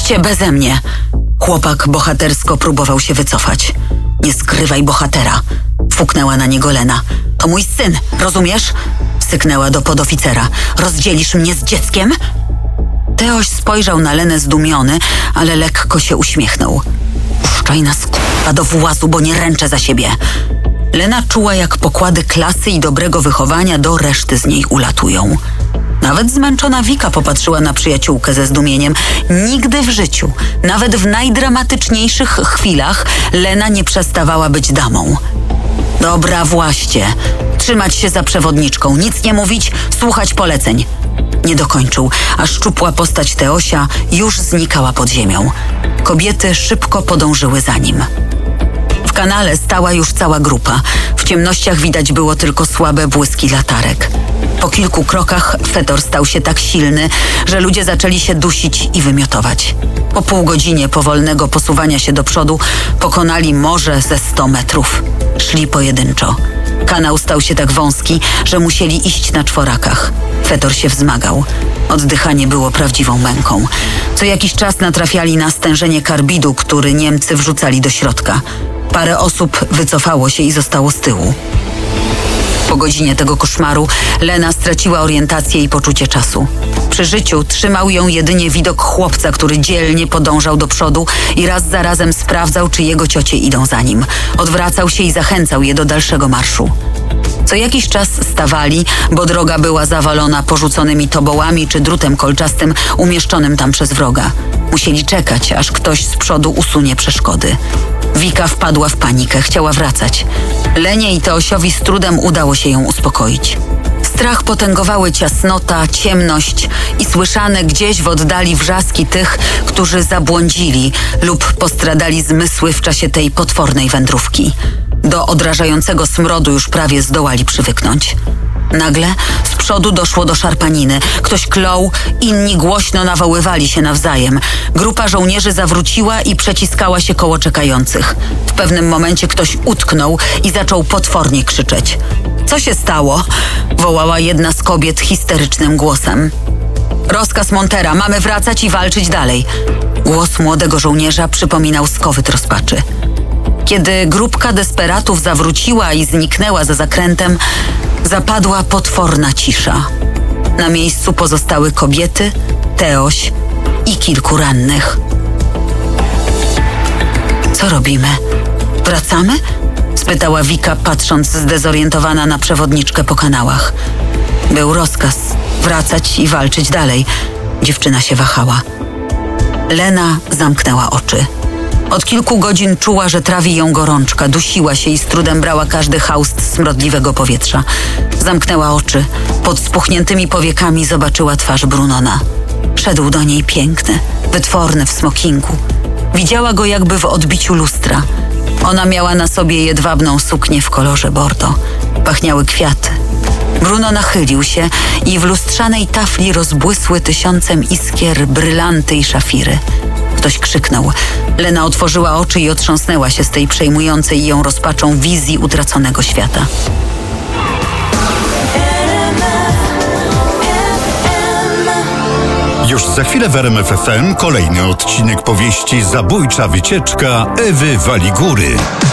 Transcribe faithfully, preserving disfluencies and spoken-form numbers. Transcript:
Idźcie beze mnie. Chłopak bohatersko próbował się wycofać. Nie skrywaj bohatera. Fuknęła na niego Lena. To mój syn, rozumiesz? Syknęła do podoficera. Rozdzielisz mnie z dzieckiem? Teoś spojrzał na Lenę zdumiony, ale lekko się uśmiechnął. Puszczaj nas k***a do włazu, bo nie ręczę za siebie. Lena czuła, jak pokłady klasy i dobrego wychowania do reszty z niej ulatują. Nawet zmęczona Wika popatrzyła na przyjaciółkę ze zdumieniem. Nigdy w życiu, nawet w najdramatyczniejszych chwilach, Lena nie przestawała być damą. Dobra, właśnie. Trzymać się za przewodniczką, nic nie mówić, słuchać poleceń. Nie dokończył, a szczupła postać Teosia już znikała pod ziemią. Kobiety szybko podążyły za nim. W kanale stała już cała grupa. W ciemnościach widać było tylko słabe błyski latarek. Po kilku krokach fetor stał się tak silny, że ludzie zaczęli się dusić i wymiotować. Po pół godzinie powolnego posuwania się do przodu pokonali może ze sto metrów. Szli pojedynczo. Kanał stał się tak wąski, że musieli iść na czworakach. Fetor się wzmagał. Oddychanie było prawdziwą męką. Co jakiś czas natrafiali na stężenie karbidu, który Niemcy wrzucali do środka. Parę osób wycofało się i zostało z tyłu. Po godzinie tego koszmaru Lena straciła orientację i poczucie czasu. Przy życiu trzymał ją jedynie widok chłopca, który dzielnie podążał do przodu i raz za razem sprawdzał, czy jego ciocie idą za nim. Odwracał się i zachęcał je do dalszego marszu. Co jakiś czas stawali, bo droga była zawalona porzuconymi tobołami czy drutem kolczastym umieszczonym tam przez wroga. Musieli czekać, aż ktoś z przodu usunie przeszkody. Wika wpadła w panikę, chciała wracać. Lenie i Teosiowi z trudem udało się ją uspokoić. Strach potęgowały ciasnota, ciemność i słyszane gdzieś w oddali wrzaski tych, którzy zabłądzili lub postradali zmysły w czasie tej potwornej wędrówki. Do odrażającego smrodu już prawie zdołali przywyknąć. Nagle z przodu doszło do szarpaniny. Ktoś klął, inni głośno nawoływali się nawzajem. Grupa żołnierzy zawróciła i przeciskała się koło czekających. W pewnym momencie ktoś utknął i zaczął potwornie krzyczeć. Co się stało? Wołała jedna z kobiet histerycznym głosem. Rozkaz Montera, mamy wracać i walczyć dalej. Głos młodego żołnierza przypominał skowyt rozpaczy. Kiedy grupka desperatów zawróciła i zniknęła za zakrętem, zapadła potworna cisza. Na miejscu pozostały kobiety, Teoś i kilku rannych. Co robimy? Wracamy? Spytała Wika, patrząc zdezorientowana na przewodniczkę po kanałach. Był rozkaz wracać i walczyć dalej. Dziewczyna się wahała. Lena zamknęła oczy. Od kilku godzin czuła, że trawi ją gorączka, dusiła się i z trudem brała każdy haust smrodliwego powietrza. Zamknęła oczy. Pod spuchniętymi powiekami zobaczyła twarz Brunona. Szedł do niej piękny, wytworny w smokingu. Widziała go jakby w odbiciu lustra. Ona miała na sobie jedwabną suknię w kolorze bordo. Pachniały kwiaty. Bruno nachylił się i w lustrzanej tafli rozbłysły tysiącem iskier brylanty i szafiry. Ktoś krzyknął. Lena otworzyła oczy i otrząsnęła się z tej przejmującej ją rozpaczą wizji utraconego świata. Już za chwilę w R M F F M kolejny odcinek powieści Zabójcza wycieczka Ewy Waligury.